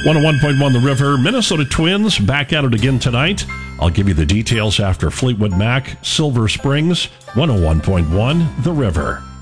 101.1 The River. Minnesota Twins back at it again tonight. I'll give you the details after Fleetwood Mac, Silver Springs, 101.1 The River.